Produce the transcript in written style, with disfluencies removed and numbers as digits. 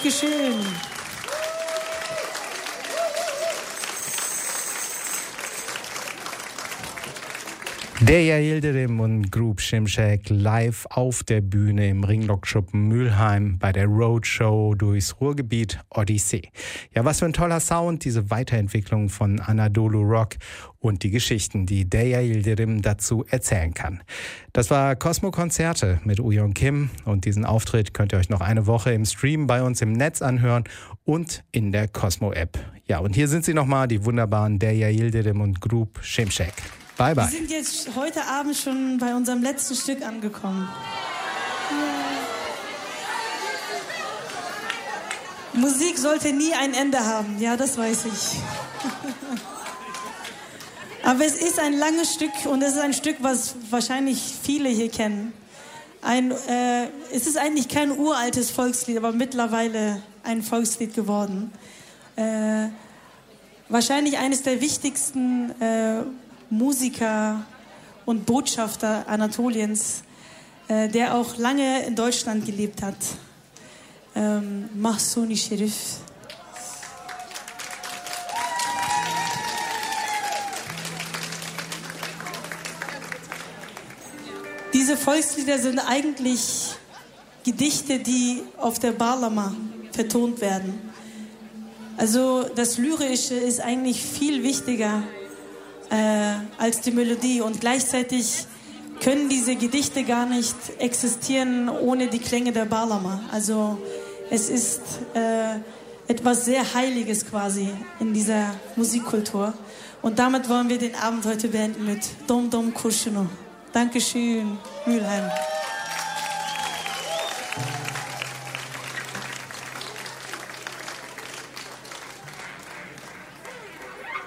Dankeschön. Deja Yildirim und Group Şimşek live auf der Bühne im Ringlockschuppen Mülheim bei der Roadshow durchs Ruhrgebiet Odyssee. Ja, was für ein toller Sound, diese Weiterentwicklung von Anadolu Rock und die Geschichten, die Deja Yildirim dazu erzählen kann. Das war Cosmo Konzerte mit Uyon Kim und diesen Auftritt könnt ihr euch noch eine Woche im Stream bei uns im Netz anhören und in der Cosmo-App. Ja, und hier sind sie nochmal, die wunderbaren Deja Yildirim und Group Şimşek. Bye, bye. Wir sind jetzt heute Abend schon bei unserem letzten Stück angekommen. Ja. Musik sollte nie ein Ende haben, ja, das weiß ich. Aber es ist ein langes Stück und es ist ein Stück, was wahrscheinlich viele hier kennen. Es ist eigentlich kein uraltes Volkslied, aber mittlerweile ein Volkslied geworden. Wahrscheinlich eines der wichtigsten Musiker und Botschafter Anatoliens, der auch lange in Deutschland gelebt hat. Mahsuni Sherif. Diese Volkslieder sind eigentlich Gedichte, die auf der Bağlama vertont werden. Also das Lyrische ist eigentlich viel wichtiger als die Melodie und gleichzeitig können diese Gedichte gar nicht existieren ohne die Klänge der Bağlama. Also es ist etwas sehr Heiliges quasi in dieser Musikkultur und damit wollen wir den Abend heute beenden mit Dom Dom Kurşunu. Dankeschön, Mülheim.